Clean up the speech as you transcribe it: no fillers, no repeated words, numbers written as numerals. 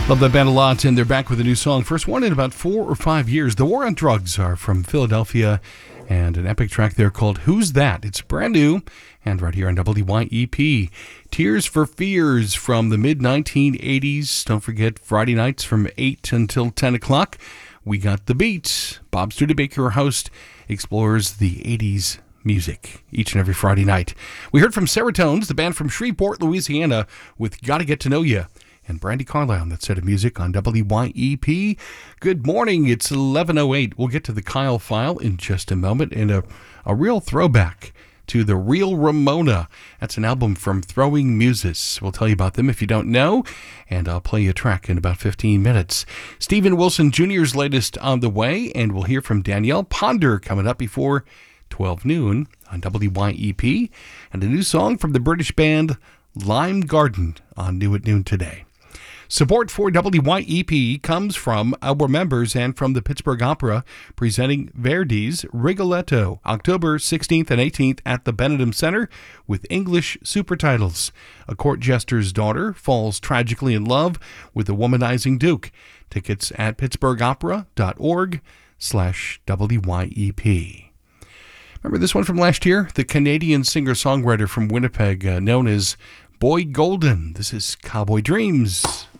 Love that band a lot, and they're back with a new song. First one in about 4 or 5 years. The War on Drugs are from Philadelphia, and an epic track there called Who's That? It's brand new, and right here on WYEP. Tears for Fears from the mid-1980s. Don't forget, Friday nights from 8 until 10 o'clock. We got The Beat. Bob Studebaker, host, explores the 80s music each and every Friday night. We heard from Seratones, the band from Shreveport, Louisiana, with Gotta Get to Know Ya. And Brandy Carlisle on that set of music on WYEP. Good morning. It's 11:08. We'll get to the Kyle File in just a moment, and a real throwback to The Real Ramona. That's an album from Throwing Muses. We'll tell you about them if you don't know, and I'll play you a track in about 15 minutes. Stephen Wilson Jr.'s latest on the way, and we'll hear from Danielle Ponder coming up before 12 noon on WYEP, and a new song from the British band Lime Garden on New at Noon today. Support for WYEP comes from our members and from the Pittsburgh Opera, presenting Verdi's Rigoletto, October 16th and 18th at the Benedum Center with English super titles. A court jester's daughter falls tragically in love with a womanizing duke. Tickets at pittsburghopera.org/WYEP. Remember this one from last year? The Canadian singer-songwriter from Winnipeg, known as Boy Golden. This is Cowboy Dreams.